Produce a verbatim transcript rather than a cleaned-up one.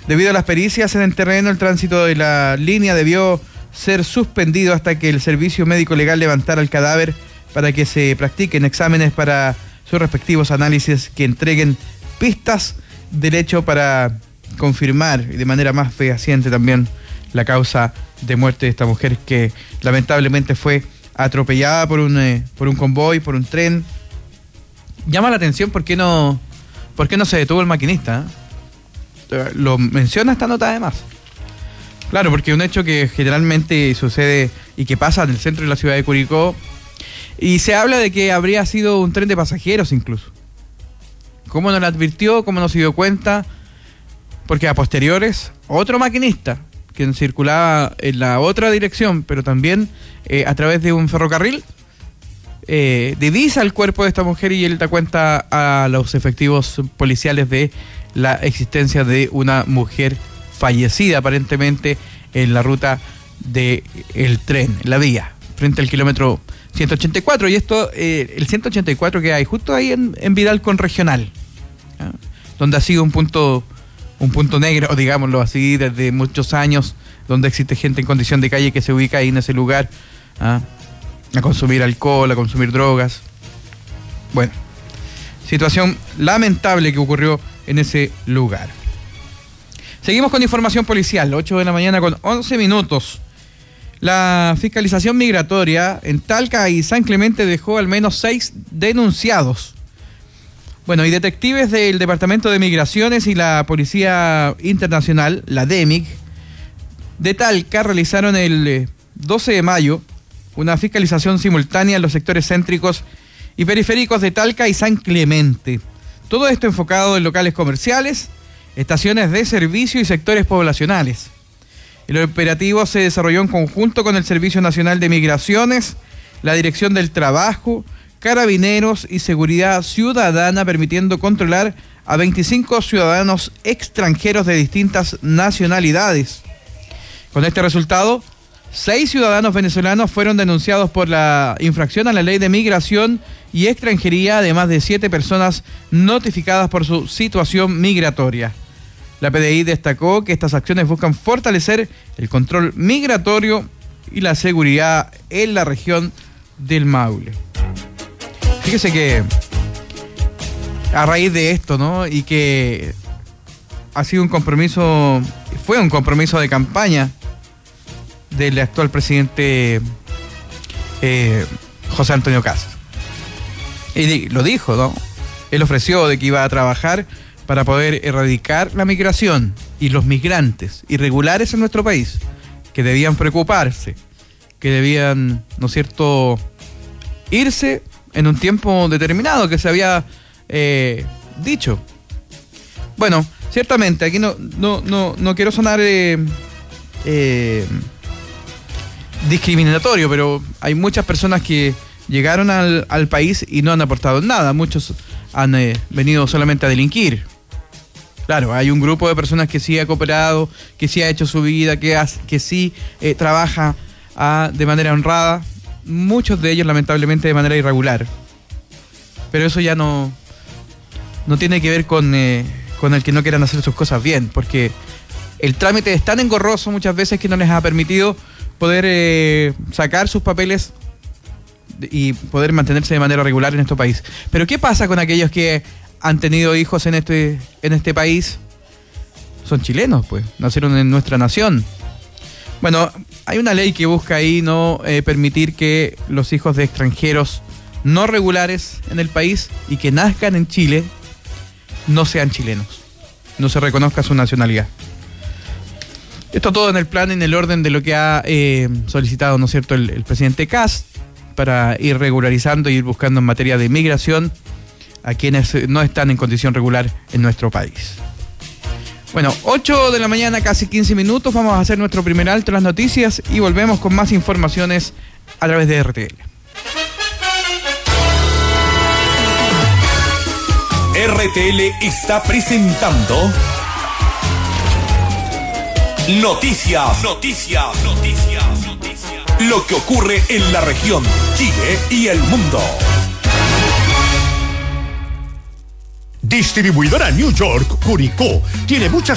Debido a las pericias en el terreno, el tránsito de la línea debió ser suspendido hasta que el servicio médico legal levantara el cadáver para que se practiquen exámenes para sus respectivos análisis que entreguen pistas del hecho para confirmar y de manera más fehaciente también la causa de muerte de esta mujer que lamentablemente fue atropellada por un, eh, por un convoy, por un tren. Llama la atención por qué no, por qué no se detuvo el maquinista, ¿eh? Lo menciona esta nota además. Claro, porque un hecho que generalmente sucede y que pasa en el centro de la ciudad de Curicó, y se habla de que habría sido un tren de pasajeros incluso. ¿Cómo no lo advirtió? ¿Cómo no se dio cuenta? Porque a posteriores, otro maquinista, quien circulaba en la otra dirección, pero también eh, a través de un ferrocarril, eh, divisa el cuerpo de esta mujer y él da cuenta a los efectivos policiales de la existencia de una mujer fallecida aparentemente en la ruta del tren, la vía, frente al kilómetro ciento ochenta y cuatro. Y esto, eh, el ciento ochenta y cuatro que hay justo ahí en, en Vidal con Regional, ¿ya? Donde ha sido un punto... un punto negro, digámoslo así, desde muchos años, donde existe gente en condición de calle que se ubica ahí en ese lugar, ¿ah? a consumir alcohol, a consumir drogas. Bueno, situación lamentable que ocurrió en ese lugar. Seguimos con información policial, ocho de la mañana con once minutos. La fiscalización migratoria en Talca y San Clemente dejó al menos seis denunciados. Bueno, y detectives del Departamento de Migraciones y la Policía Internacional, la D E M I C, de Talca realizaron el doce de mayo una fiscalización simultánea en los sectores céntricos y periféricos de Talca y San Clemente. Todo esto enfocado en locales comerciales, estaciones de servicio y sectores poblacionales. El operativo se desarrolló en conjunto con el Servicio Nacional de Migraciones, la Dirección del Trabajo, Carabineros y Seguridad Ciudadana, permitiendo controlar a veinticinco ciudadanos extranjeros de distintas nacionalidades. Con este resultado, seis ciudadanos venezolanos fueron denunciados por la infracción a la Ley de Migración y Extranjería, además de siete personas notificadas por su situación migratoria. La P D I destacó que estas acciones buscan fortalecer el control migratorio y la seguridad en la región del Maule. Fíjese que a raíz de esto, ¿no? Y que ha sido un compromiso, fue un compromiso de campaña del actual presidente eh, José Antonio Kast. Y lo dijo, ¿no? Él ofreció de que iba a trabajar para poder erradicar la migración y los migrantes irregulares en nuestro país, que debían preocuparse, que debían, ¿no es cierto?, irse en un tiempo determinado que se había eh, dicho. Bueno, ciertamente, aquí no, no, no, no quiero sonar eh, eh, discriminatorio, pero hay muchas personas que llegaron al, al país y no han aportado nada. Muchos han eh, venido solamente a delinquir. Claro, hay un grupo de personas que sí ha cooperado, que sí ha hecho su vida, que, ha, que sí eh, trabaja ah, de manera honrada. Muchos de ellos lamentablemente de manera irregular. Pero eso ya no, no tiene que ver con, eh, con el que no quieran hacer sus cosas bien, porque el trámite es tan engorroso muchas veces que no les ha permitido poder eh, sacar sus papeles y poder mantenerse de manera regular en este país. Pero ¿qué pasa con aquellos que han tenido hijos en este, en este país? Son chilenos, pues, nacieron en nuestra nación. Bueno, hay una ley que busca ahí no eh, permitir que los hijos de extranjeros no regulares en el país y que nazcan en Chile no sean chilenos, no se reconozca su nacionalidad. Esto todo en el plan, en el orden de lo que ha eh, solicitado, ¿no es cierto?, el, el presidente Kast, para ir regularizando y ir buscando en materia de migración a quienes no están en condición regular en nuestro país. Bueno, ocho de la mañana, casi quince minutos, vamos a hacer nuestro primer alto en las noticias y volvemos con más informaciones a través de R T L. R T L está presentando Noticias, Noticias, Noticias, Noticias. Lo que ocurre en la región, Chile y el mundo. Distribuidora New York Curicó tiene muchas